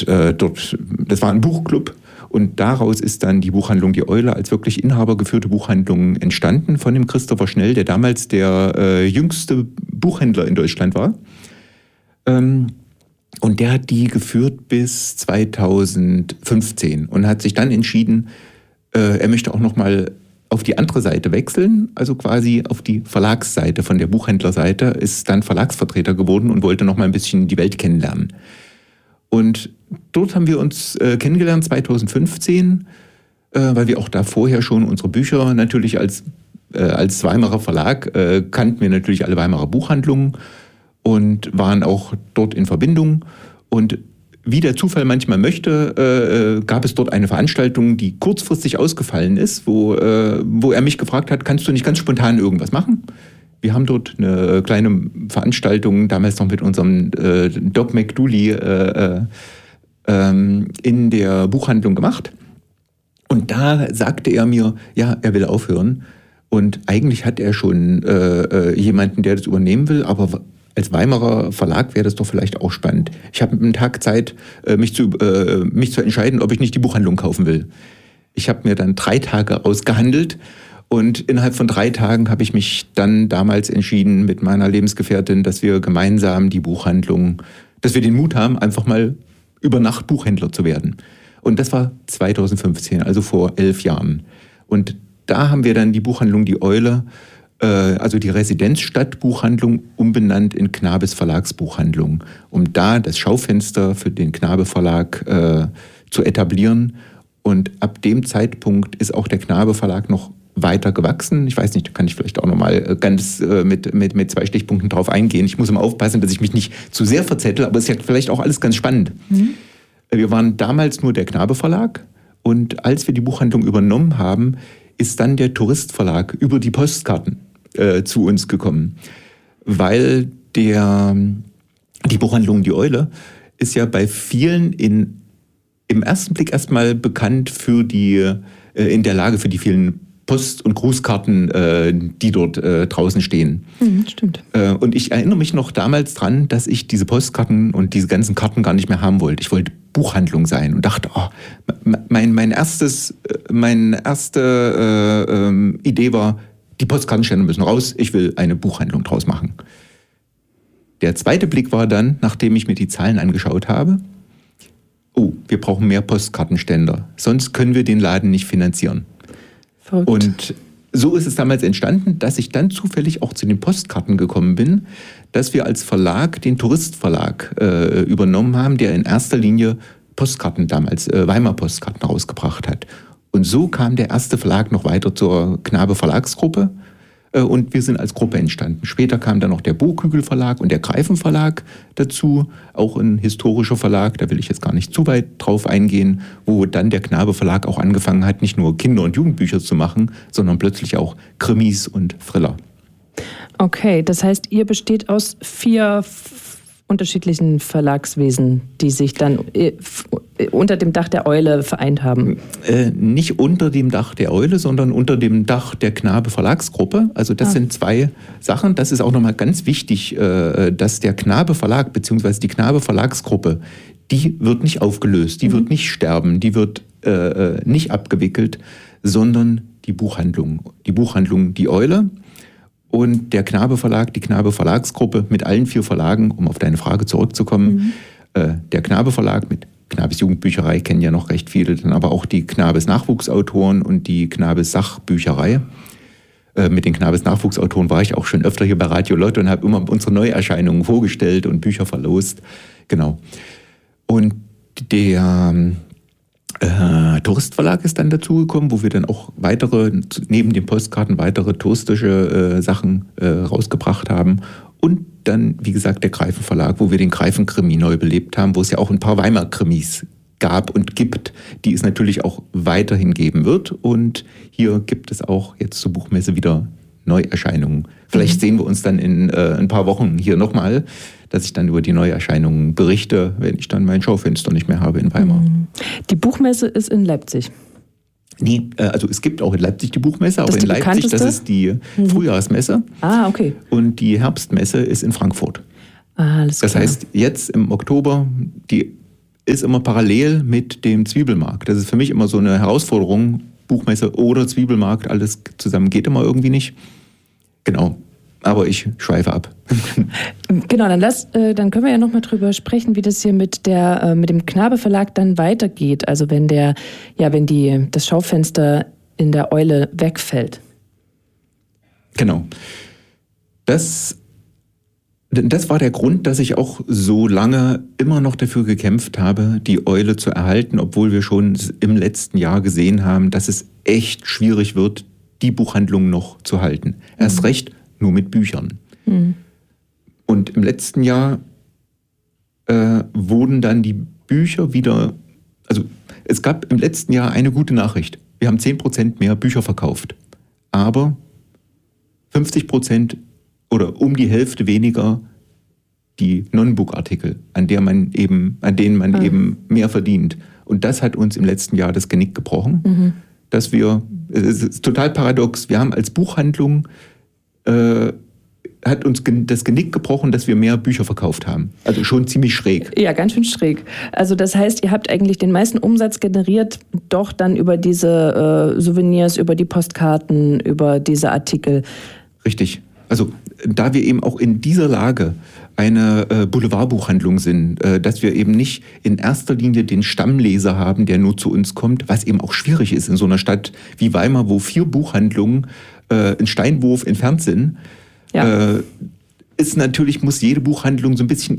das war ein Buchclub. Und daraus ist dann die Buchhandlung Die Eule als wirklich inhabergeführte Buchhandlung entstanden von dem Christopher Schnell, der damals der jüngste Buchhändler in Deutschland war. Und der hat die geführt bis 2015 und hat sich dann entschieden, er möchte auch nochmal auf die andere Seite wechseln, also quasi auf die Verlagsseite von der Buchhändlerseite, ist dann Verlagsvertreter geworden und wollte nochmal ein bisschen die Welt kennenlernen. Und dort haben wir uns kennengelernt 2015, weil wir auch da vorher schon unsere Bücher natürlich als Weimarer Verlag kannten wir natürlich alle Weimarer Buchhandlungen und waren auch dort in Verbindung. Und wie der Zufall manchmal möchte, gab es dort eine Veranstaltung, die kurzfristig ausgefallen ist, wo er mich gefragt hat, kannst du nicht ganz spontan irgendwas machen? Wir haben dort eine kleine Veranstaltung, damals noch mit unserem Doc McDooley in der Buchhandlung gemacht. Und da sagte er mir, ja, er will aufhören. Und eigentlich hat er schon jemanden, der das übernehmen will, aber als Weimarer Verlag wäre das doch vielleicht auch spannend. Ich habe einen Tag Zeit, mich zu entscheiden, ob ich nicht die Buchhandlung kaufen will. Ich habe mir dann 3 Tage ausgehandelt. Und innerhalb von 3 Tagen habe ich mich dann damals entschieden mit meiner Lebensgefährtin, dass wir gemeinsam die Buchhandlung, dass wir den Mut haben, einfach mal über Nacht Buchhändler zu werden. Und das war 2015, also vor 11 Jahren. Und da haben wir dann die Buchhandlung Die Eule, also die Residenzstadt-Buchhandlung, umbenannt in Knabes Verlagsbuchhandlung, um da das Schaufenster für den Knabe Verlag zu etablieren. Und ab dem Zeitpunkt ist auch der Knabe Verlag noch weiter gewachsen. Ich weiß nicht, da kann ich vielleicht auch nochmal ganz mit 2 Stichpunkten drauf eingehen. Ich muss immer aufpassen, dass ich mich nicht zu sehr verzettel, aber es ist ja vielleicht auch alles ganz spannend. Wir waren damals nur der Knabe Verlag und als wir die Buchhandlung übernommen haben, ist dann der Tourist Verlag über die Postkarten zu uns gekommen. Weil die Buchhandlung Die Eule ist ja bei vielen im ersten Blick erstmal bekannt für in der Lage für die vielen Post- und Grußkarten, die dort draußen stehen. Stimmt. Und ich erinnere mich noch damals dran, dass ich diese Postkarten und diese ganzen Karten gar nicht mehr haben wollte. Ich wollte Buchhandlung sein und dachte, meine erste Idee war, die Postkartenstände müssen raus, ich will eine Buchhandlung draus machen. Der zweite Blick war dann, nachdem ich mir die Zahlen angeschaut habe, wir brauchen mehr Postkartenständer, sonst können wir den Laden nicht finanzieren. Verrückt. Und so ist es damals entstanden, dass ich dann zufällig auch zu den Postkarten gekommen bin, dass wir als Verlag den Touristverlag übernommen haben, der in erster Linie Postkarten damals, Weimar Postkarten rausgebracht hat. Und so kam der erste Verlag noch weiter zur Knabe Verlagsgruppe und wir sind als Gruppe entstanden. Später kam dann noch der Burghügel Verlag und der Greifen Verlag dazu, auch ein historischer Verlag, da will ich jetzt gar nicht zu weit drauf eingehen, wo dann der Knabe Verlag auch angefangen hat, nicht nur Kinder- und Jugendbücher zu machen, sondern plötzlich auch Krimis und Thriller. Okay, das heißt, ihr besteht aus 4 unterschiedlichen Verlagswesen, die sich dann unter dem Dach der Eule vereint haben? Nicht unter dem Dach der Eule, sondern unter dem Dach der Knabe Verlagsgruppe. Also das sind 2 Sachen. Das ist auch nochmal ganz wichtig, dass der Knabe Verlag bzw. die Knabe Verlagsgruppe, die wird nicht aufgelöst, die wird nicht sterben, die wird nicht abgewickelt, sondern die Buchhandlung Die Eule. Und der Knabe Verlag, die Knabe Verlagsgruppe mit allen 4 Verlagen, um auf deine Frage zurückzukommen. Der Knabe Verlag mit Knabes Jugendbücherei kennen ja noch recht viele, dann aber auch die Knabes Nachwuchsautoren und die Knabes Sachbücherei. Mit den Knabes Nachwuchsautoren war ich auch schon öfter hier bei Radio Lotte und habe immer unsere Neuerscheinungen vorgestellt und Bücher verlost. Genau. Und der Touristverlag ist dann dazugekommen, wo wir dann auch neben den Postkarten weitere touristische Sachen rausgebracht haben. Und dann, wie gesagt, der Greifen Verlag, wo wir den Greifen-Krimi neu belebt haben, wo es ja auch ein paar Weimar-Krimis gab und gibt, die es natürlich auch weiterhin geben wird. Und hier gibt es auch jetzt zur Buchmesse wieder Neuerscheinungen. Vielleicht sehen wir uns dann in ein paar Wochen hier nochmal, dass ich dann über die Neuerscheinungen berichte, wenn ich dann mein Schaufenster nicht mehr habe in Weimar. Die Buchmesse ist in Leipzig. Nee, also es gibt auch in Leipzig die Buchmesse, aber in Leipzig, das ist die Frühjahrsmesse. Okay. Und die Herbstmesse ist in Frankfurt. Alles klar. Das heißt, jetzt im Oktober, die ist immer parallel mit dem Zwiebelmarkt. Das ist für mich immer so eine Herausforderung. Buchmesse oder Zwiebelmarkt, alles zusammen geht immer irgendwie nicht. Genau. Aber ich schweife ab. Genau, dann können wir ja nochmal drüber sprechen, wie das hier mit dem Knabe Verlag dann weitergeht. Also wenn das Schaufenster in der Eule wegfällt. Genau. Das war der Grund, dass ich auch so lange immer noch dafür gekämpft habe, die Eule zu erhalten, obwohl wir schon im letzten Jahr gesehen haben, dass es echt schwierig wird, die Buchhandlung noch zu halten. Erst recht nur mit Büchern. Mhm. Und im letzten Jahr wurden dann die Bücher wieder, also es gab im letzten Jahr eine gute Nachricht. Wir haben 10% mehr Bücher verkauft, aber 50% oder um die Hälfte weniger die Non-Book-Artikel, an denen man eben mehr verdient. Und das hat uns im letzten Jahr das Genick gebrochen, dass es ist total paradox, wir haben als Buchhandlung hat uns das Genick gebrochen, dass wir mehr Bücher verkauft haben. Also schon ziemlich schräg. Ja, ganz schön schräg. Also das heißt, ihr habt eigentlich den meisten Umsatz generiert, doch dann über diese Souvenirs, über die Postkarten, über diese Artikel. Richtig. Also da wir eben auch in dieser Lage eine Boulevardbuchhandlung sind, dass wir eben nicht in erster Linie den Stammleser haben, der nur zu uns kommt, was eben auch schwierig ist in so einer Stadt wie Weimar, wo 4 Buchhandlungen ein Steinwurf entfernt sind. Ja. Muss jede Buchhandlung so ein bisschen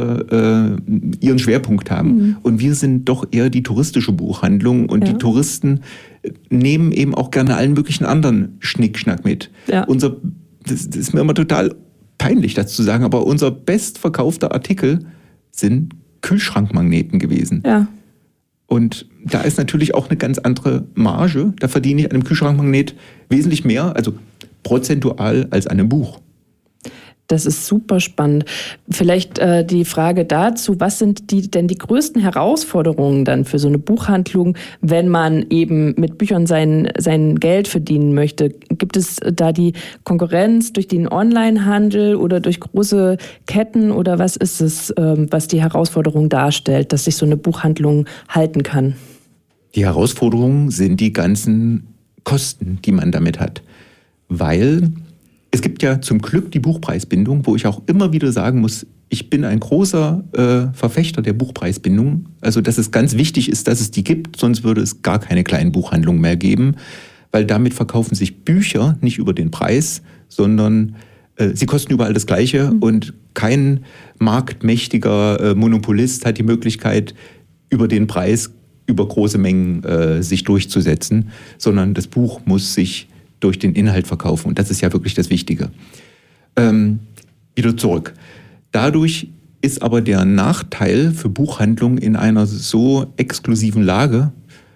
ihren Schwerpunkt haben. Mhm. Und wir sind doch eher die touristische Buchhandlung und die Touristen nehmen eben auch gerne allen möglichen anderen Schnickschnack mit. Ja. Das ist mir immer total peinlich, das zu sagen, aber unser bestverkaufter Artikel sind Kühlschrankmagneten gewesen. Ja. Und da ist natürlich auch eine ganz andere Marge. Da verdiene ich an einem Kühlschrankmagnet wesentlich mehr, also prozentual, als an einem Buch. Das ist super spannend. Vielleicht die Frage dazu, was sind denn die größten Herausforderungen dann für so eine Buchhandlung, wenn man eben mit Büchern sein Geld verdienen möchte? Gibt es da die Konkurrenz durch den Onlinehandel oder durch große Ketten oder was ist es, was die Herausforderung darstellt, dass sich so eine Buchhandlung halten kann? Die Herausforderungen sind die ganzen Kosten, die man damit hat. Weil es gibt ja zum Glück die Buchpreisbindung, wo ich auch immer wieder sagen muss, ich bin ein großer Verfechter der Buchpreisbindung. Also dass es ganz wichtig ist, dass es die gibt, sonst würde es gar keine kleinen Buchhandlungen mehr geben, weil damit verkaufen sich Bücher nicht über den Preis, sondern sie kosten überall das Gleiche und kein marktmächtiger Monopolist hat die Möglichkeit, über den Preis, über große Mengen sich durchzusetzen, sondern das Buch muss sich durch den Inhalt verkaufen. Und das ist ja wirklich das Wichtige. Wieder zurück. Dadurch ist aber der Nachteil für Buchhandlungen in einer so exklusiven Lage,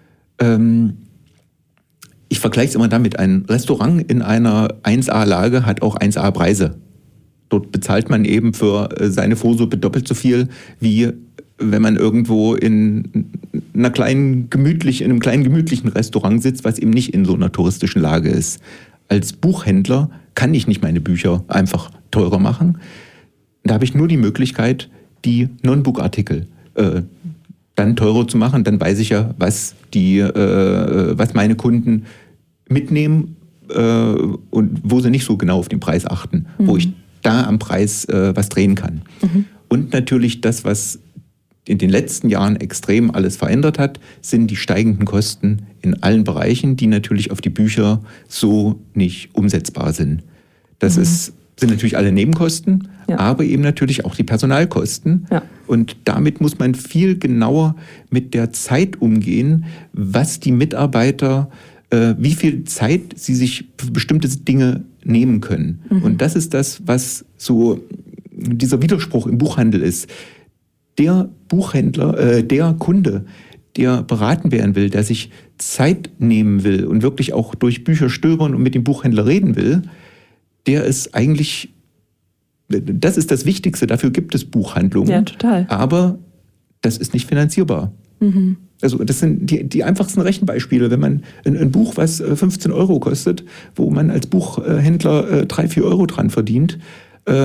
ich vergleiche es immer damit, ein Restaurant in einer 1A-Lage hat auch 1A-Preise. Dort bezahlt man eben für seine Vorsuppe doppelt so viel, wie wenn man irgendwo in einem kleinen gemütlichen Restaurant sitzt, was eben nicht in so einer touristischen Lage ist. Als Buchhändler kann ich nicht meine Bücher einfach teurer machen. Da habe ich nur die Möglichkeit, die Non-Book-Artikel dann teurer zu machen. Dann weiß ich ja, was meine Kunden mitnehmen und wo sie nicht so genau auf den Preis achten, wo ich da am Preis was drehen kann. Mhm. Und natürlich das, was in den letzten Jahren extrem alles verändert hat, sind die steigenden Kosten in allen Bereichen, die natürlich auf die Bücher so nicht umsetzbar sind. Das sind natürlich alle Nebenkosten, aber eben natürlich auch die Personalkosten. Ja. Und damit muss man viel genauer mit der Zeit umgehen, was die Mitarbeiter, wie viel Zeit sie sich für bestimmte Dinge nehmen können. Und das ist das, was so dieser Widerspruch im Buchhandel ist. Der Buchhändler, der Kunde, der beraten werden will, der sich Zeit nehmen will und wirklich auch durch Bücher stöbern und mit dem Buchhändler reden will, der ist eigentlich, das ist das Wichtigste, dafür gibt es Buchhandlungen. Ja, total. Aber das ist nicht finanzierbar. Mhm. Also das sind die einfachsten Rechenbeispiele. Wenn man ein Buch, was 15 € kostet, wo man als Buchhändler 3-4 € dran verdient,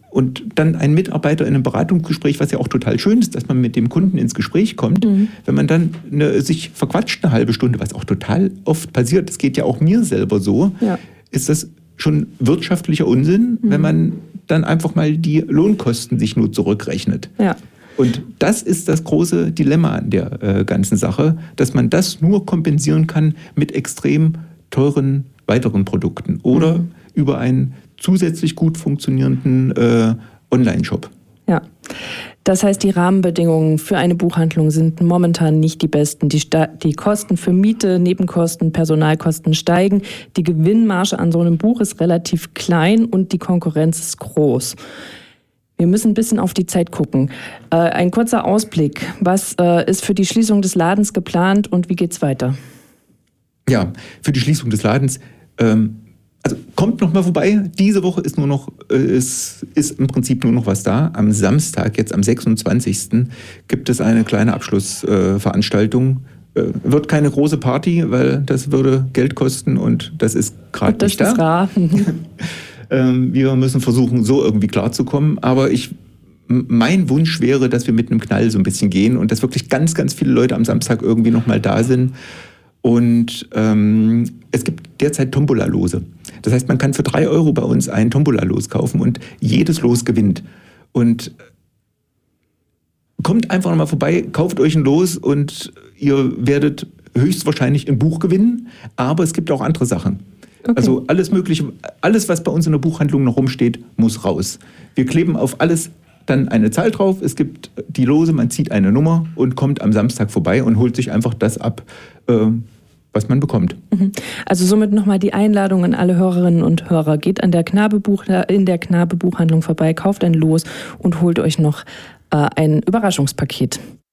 und dann ein Mitarbeiter in einem Beratungsgespräch, was ja auch total schön ist, dass man mit dem Kunden ins Gespräch kommt, wenn man dann sich verquatscht eine halbe Stunde, was auch total oft passiert, das geht ja auch mir selber so, ist das schon wirtschaftlicher Unsinn, wenn man dann einfach mal die Lohnkosten sich nur zurückrechnet. Ja. Und das ist das große Dilemma an der ganzen Sache, dass man das nur kompensieren kann mit extrem teuren weiteren Produkten oder über einen zusätzlich gut funktionierenden Online-Shop. Ja, das heißt, die Rahmenbedingungen für eine Buchhandlung sind momentan nicht die besten. Die Kosten für Miete, Nebenkosten, Personalkosten steigen. Die Gewinnmarge an so einem Buch ist relativ klein und die Konkurrenz ist groß. Wir müssen ein bisschen auf die Zeit gucken. Ein kurzer Ausblick. Was ist für die Schließung des Ladens geplant und wie geht's weiter? Ja, für die Schließung des Ladens, also kommt noch mal vorbei. Diese Woche ist nur noch, ist im Prinzip nur noch was da. Am Samstag, jetzt am 26. gibt es eine kleine Abschlussveranstaltung. Wird keine große Party, weil das würde Geld kosten und das ist gerade nicht da. Das ist rar. Wir müssen versuchen, so irgendwie klarzukommen. Aber mein Wunsch wäre, dass wir mit einem Knall so ein bisschen gehen und dass wirklich ganz, ganz viele Leute am Samstag irgendwie noch mal da sind. Und es gibt derzeit Tombola-Lose. Das heißt, man kann für 3 € bei uns ein Tombola-Los kaufen und jedes Los gewinnt. Und kommt einfach nochmal vorbei, kauft euch ein Los und ihr werdet höchstwahrscheinlich ein Buch gewinnen. Aber es gibt auch andere Sachen. Okay. Also alles Mögliche, alles, was bei uns in der Buchhandlung noch rumsteht, muss raus. Wir kleben auf alles dann eine Zahl drauf. Es gibt die Lose, man zieht eine Nummer und kommt am Samstag vorbei und holt sich einfach das ab, was man bekommt. Also somit nochmal die Einladung an alle Hörerinnen und Hörer. Geht in der Knabe Buchhandlung vorbei, kauft ein Los und holt euch noch ein Überraschungspaket.